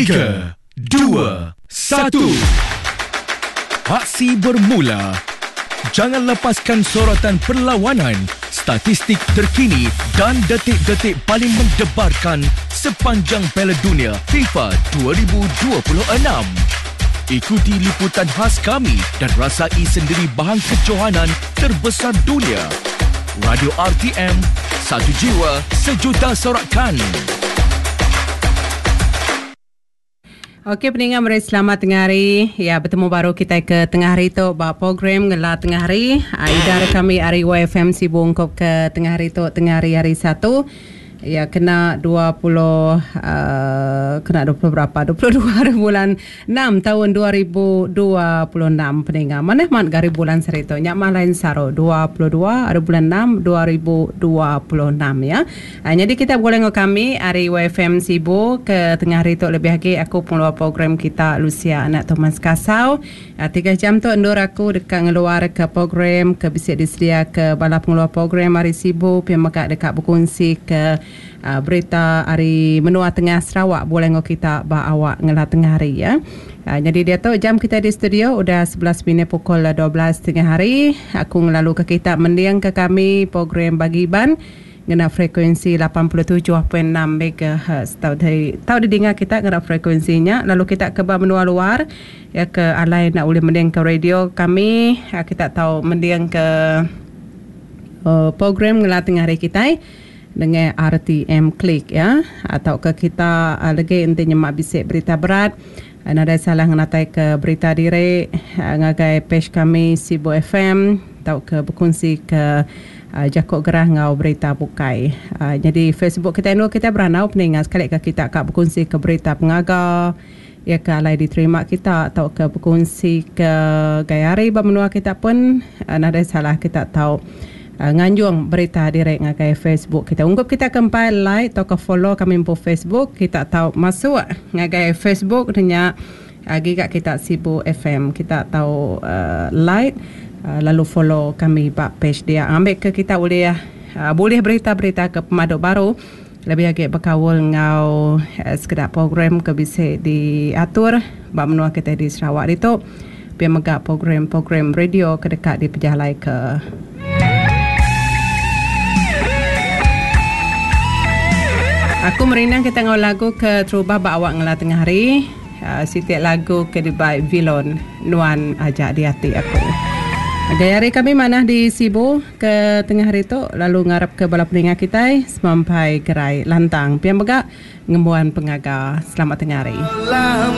3, 2, 1. Aksi bermula. Jangan lepaskan sorotan perlawanan, statistik terkini dan detik-detik paling mendebarkan sepanjang Piala Dunia FIFA 2026. Ikuti liputan khas kami dan rasai sendiri bahan kejohanan terbesar dunia. Radio RTM, satu jiwa, sejuta sorakan. Okey, pendengar mari selamat tengah hari. Ya, bertemu baru kita ke tengah hari tu bah program Gelar Tengah Hari. Idara kami Ari YFM sibuk ungkap ke tengah hari tu, tengah hari 1. Ya, kena 22 hari bulan 6 tahun 2026 pendengar. Mana mat gari bulan serito nyak malain saro 22 hari bulan 6 2026 ya. Jadi kita boleh ngok kami Ari YFM sibuk ke tengah hari tu lebih lagi aku pengeluar program kita Lucia anak Thomas Kasau. 3 jam tu endur aku dekat ngeluar ke program ke bisik disedia ke bala pengeluar program Ari sibuk pi maka dekat berkongsi ke berita hari menua tengah Sarawak boleh ngok kita ba awak ngelah tengah hari ya. Jadi dia tu jam kita di studio udah 11 minit pukul 12 tengah hari. Aku ngelalu ke kita mendiang ke kami program bagi ban ngena frekuensi 87.6 MHz. Tahu didengar kita ngena frekuensinya lalu kita ke ba menua luar ya ke alai nak boleh mendiang ke radio kami kita tahu mendiang ke program ngelah tengah hari kita dengan RTM Klik ya atau ke kita lagi intinya mak bisik berita berat ada salah ngatai ke berita diri ngagai page kami Sibu FM atau ke berkongsi ke Jakok Gerah ngau berita bukai. Jadi Facebook kita ini kita beranau peningat sekali ke kita kak berkongsi ke berita pengagal ya ke alai diterima kita atau ke berkongsi ke gayari bermenua kita pun ada salah kita tahu nganjung berita direct ngagai Facebook kita. Ungkup kita kempai like atau ke follow kami po Facebook. Kita tahu masuk ngagai Facebook dengan gigak kita Sibu FM. Kita tahu like lalu follow kami bak page dia. Ambil ke kita boleh boleh berita-berita ke pemaduk baru. Lebih agak berkawal ngau sekedar program ke bisa diatur bak menua kita di Sarawak itu. Biar megak program-program radio ke dekat di pejalai ke aku merinang kita ngau lagu ke Terubah Bak Awak Ngelah Tengah Hari. Setiap lagu ke dibaik Vilon Nuan ajak di hati aku. Gaya hari kami mana di Sibu ke tengah hari tu lalu ngarap ke bala peningat kita sampai gerai lantang. Pian begak ngembuan pengaga. Selamat tengah hari.